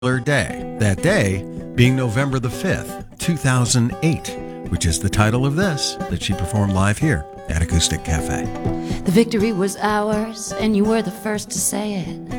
day. That day being November the 5th, 2008, which is the title of this that she performed live here at Acoustic Cafe. The victory was ours, and you were the first to say it.